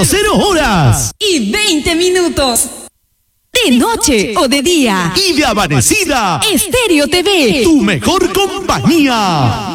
00 y 20 minutos. De noche o de día. Y de amanecida. Estéreo TV. Tu mejor compañía.